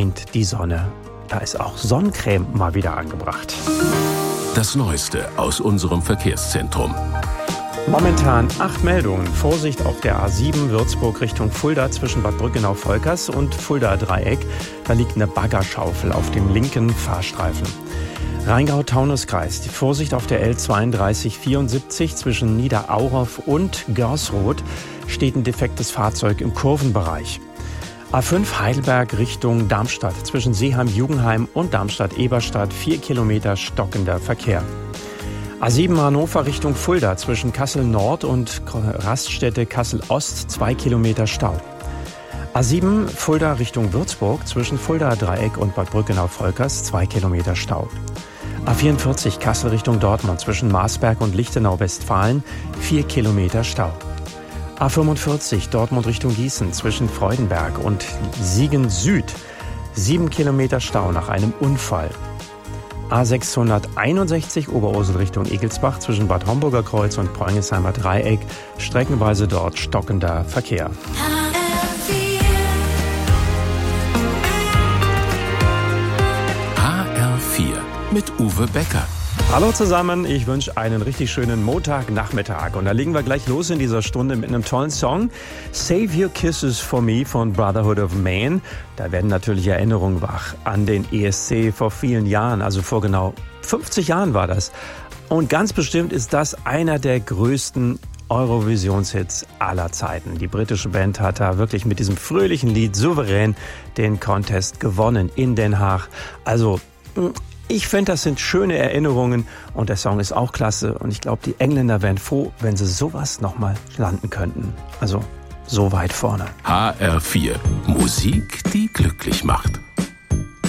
scheint die Sonne. Da ist auch Sonnencreme mal wieder angebracht. Das Neueste aus unserem Verkehrszentrum. Momentan 8 Meldungen. Vorsicht auf der A7 Würzburg Richtung Fulda zwischen Bad Brückenau-Volkers und Fulda-Dreieck. Da liegt eine Baggerschaufel auf dem linken Fahrstreifen. Rheingau-Taunus-Kreis. Die Vorsicht auf der L3274 zwischen Niederaurow und Görsroth steht ein defektes Fahrzeug im Kurvenbereich. A5 Heidelberg Richtung Darmstadt zwischen Seeheim-Jugenheim und Darmstadt-Eberstadt 4 Kilometer stockender Verkehr. A7 Hannover Richtung Fulda zwischen Kassel-Nord und Raststätte Kassel-Ost 2 Kilometer Stau. A7 Fulda Richtung Würzburg zwischen Fulda-Dreieck und Bad Brückenau-Volkers 2 Kilometer Stau. A44 Kassel Richtung Dortmund zwischen Marsberg und Lichtenau-Westfalen 4 Kilometer Stau. A45 Dortmund Richtung Gießen zwischen Freudenberg und Siegen Süd 7 Kilometer Stau nach einem Unfall. A661 Oberursel Richtung Egelsbach zwischen Bad Homburger Kreuz und Preungesheimer Dreieck, streckenweise dort stockender Verkehr. HR4 mit Uwe Becker. Hallo zusammen, ich wünsche einen richtig schönen Montagnachmittag. Und da legen wir gleich los in dieser Stunde mit einem tollen Song. Save Your Kisses for Me von Brotherhood of Man. Da werden natürlich Erinnerungen wach an den ESC vor vielen Jahren, also vor genau 50 Jahren war das. Und ganz bestimmt ist das einer der größten Eurovisionshits aller Zeiten. Die britische Band hat da wirklich mit diesem fröhlichen Lied souverän den Contest gewonnen in Den Haag. Also ich finde, das sind schöne Erinnerungen und der Song ist auch klasse. Und ich glaube, die Engländer wären froh, wenn sie sowas nochmal landen könnten. Also so weit vorne. HR4. Musik, die glücklich macht.